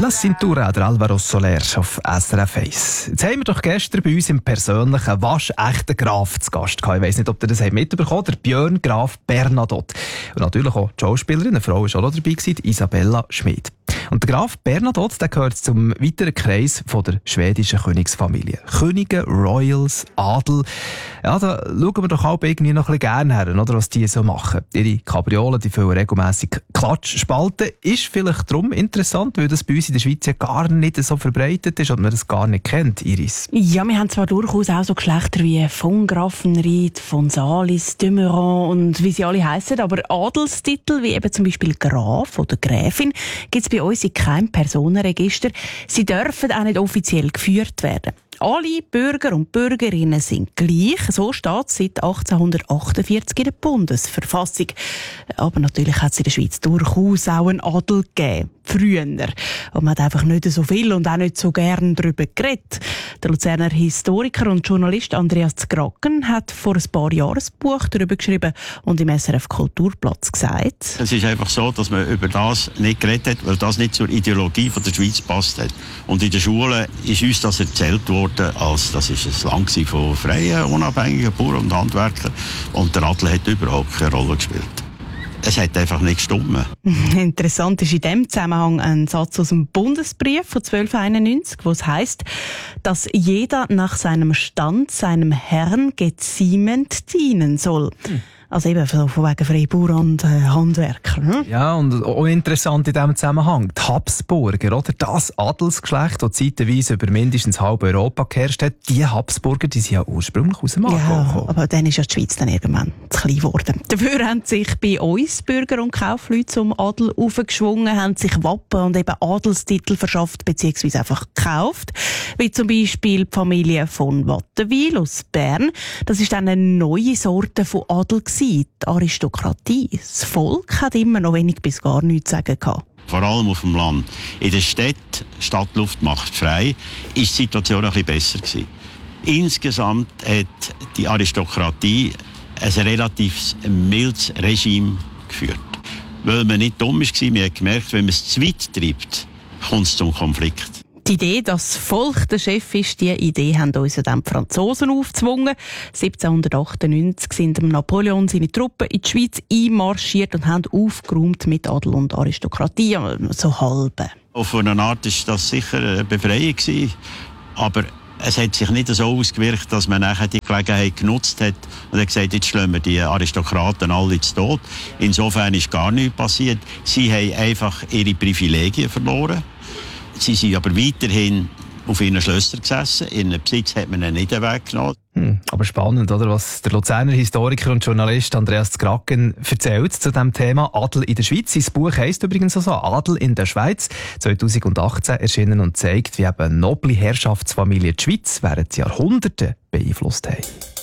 La Cintura, der Álvaro Soler auf SRF 1. Jetzt haben wir doch gestern bei uns im persönlichen waschechten Graf zu Gast gehabt. Ich weiss nicht, ob ihr das mitbekommen habt, der Björn Graf Bernadotte. Und natürlich auch die Schauspielerin, eine Frau war auch noch dabei gewesen, Isabella Schmid. Und der Graf Bernadotte, der gehört zum weiteren Kreis von der schwedischen Königsfamilie. Könige, Royals, Adel. Ja, da schauen wir doch auch irgendwie noch ein bisschen gerne her, oder, was die so machen. Ihre Kabriolen, die füllen regelmässig Klatschspalten. Ist vielleicht darum interessant, weil das bei uns in der Schweiz ja gar nicht so verbreitet ist und man das gar nicht kennt, Iris. Ja, wir haben zwar durchaus auch so Geschlechter wie von Grafenried, von Salis, de Meuron und wie sie alle heissen, aber Adelstitel wie eben zum Beispiel Graf oder Gräfin gibt es bei uns in keinem Personenregister. Sie dürfen auch nicht offiziell geführt werden. Alle Bürger und Bürgerinnen sind gleich. So steht es seit 1848 in der Bundesverfassung. Aber natürlich hat es in der Schweiz durchaus auch einen Adel gegeben. Früher. Und man hat einfach nicht so viel und auch nicht so gern darüber geredet. Der Luzerner Historiker und Journalist Andreas Zgracken hat vor ein paar Jahren ein Buch darüber geschrieben und im SRF Kulturplatz gesagt: Es ist einfach so, dass man über das nicht geredet hat, weil das nicht zur Ideologie von der Schweiz passt hat. Und in der Schule ist uns das erzählt worden, als das ist ein Land von freien, unabhängigen Bauern und Handwerkern. Und der Adel hat überhaupt keine Rolle gespielt. Es hat einfach nicht gestimmt. Interessant ist in diesem Zusammenhang ein Satz aus dem Bundesbrief von 1291, wo es heisst, dass jeder nach seinem Stand seinem Herrn geziemend dienen soll. Also eben von wegen Freibauer und Handwerker. Hm? Ja, und auch interessant in diesem Zusammenhang, die Habsburger, oder? Das Adelsgeschlecht, das zeitweise über mindestens halb Europa geherrscht hat, die Habsburger, die sind ja ursprünglich aus dem Aargau gekommen. Aber dann ist ja die Schweiz dann irgendwann zu klein geworden. Dafür haben sich bei uns Bürger und Kaufleute zum Adel aufgeschwungen, haben sich Wappen und eben Adelstitel verschafft bzw. einfach gekauft. Wie zum Beispiel die Familie von Wattenwil aus Bern. Das ist dann eine neue Sorte von Adel gewesen. Die Aristokratie. Das Volk hat immer noch wenig bis gar nichts zu sagen gehabt. Vor allem auf dem Land. In der Stadt, Stadtluft macht frei, ist die Situation ein bisschen besser gewesen. Insgesamt hat die Aristokratie ein relativ mildes Regime geführt. Weil man nicht dumm war, man hat gemerkt, wenn man es zu weit treibt, kommt es zum Konflikt. Die Idee, dass das Volk der Chef ist, diese Idee haben uns dann die Franzosen aufgezwungen. 1798 sind Napoleon seine Truppen in die Schweiz einmarschiert und haben aufgeräumt mit Adel und Aristokratie, so halbe. Auf eine Art war das sicher eine Befreiung gewesen, aber es hat sich nicht so ausgewirkt, dass man nachher die Gelegenheit genutzt hat und hat gesagt, jetzt schlagen wir die Aristokraten alle zu Tod. Insofern ist gar nichts passiert. Sie haben einfach ihre Privilegien verloren. Sie sind aber weiterhin auf ihren Schlössern gesessen. Ihren Besitz hat man ihnen nicht weggenommen. Aber spannend, oder? Was der Luzerner Historiker und Journalist Andreas Zgracken erzählt zu diesem Thema Adel in der Schweiz. Sein Buch heisst übrigens also «Adel in der Schweiz», 2018 erschienen und zeigt, wie eben noble Herrschaftsfamilien die Schweiz während Jahrhunderten beeinflusst haben.